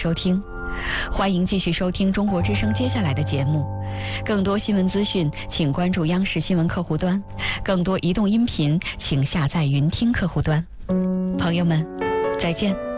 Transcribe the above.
收听，欢迎继续收听中国之声接下来的节目。更多新闻资讯，请关注央视新闻客户端；更多移动音频，请下载云听客户端。朋友们，再见。